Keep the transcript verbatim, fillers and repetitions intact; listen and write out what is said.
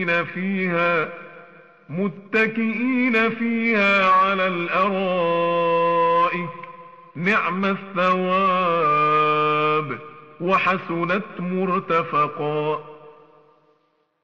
فيها متكئين فيها على الأرائك نعم الثواب وحسنت مرتفقا.